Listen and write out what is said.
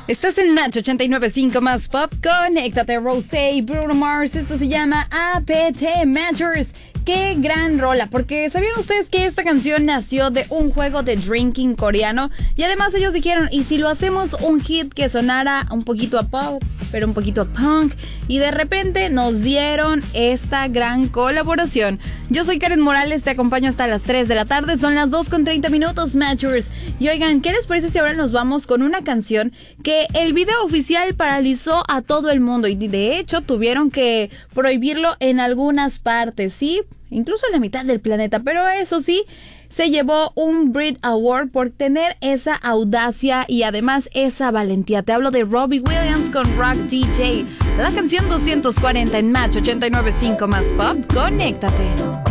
Estás en Match 89.5 más pop. Conéctate, Rosé y Bruno Mars. Esto se llama APT Matters. ¡Qué gran rola! Porque ¿sabían ustedes que esta canción nació de un juego de drinking coreano? Y además ellos dijeron, ¿y si lo hacemos un hit que sonara un poquito a pop, pero un poquito a punk? Y de repente nos dieron esta gran colaboración. Yo soy Karen Morales, te acompaño hasta las 3 de la tarde. Son las 2:30 Matchers. Y oigan, ¿qué les parece si ahora nos vamos con una canción que el video oficial paralizó a todo el mundo? Y de hecho tuvieron que prohibirlo en algunas partes, ¿sí? Incluso en la mitad del planeta, pero eso sí, se llevó un Brit Award por tener esa audacia y además esa valentía. Te hablo de Robbie Williams con Rock DJ. La canción 240 en Match 89.5 más pop. Conéctate.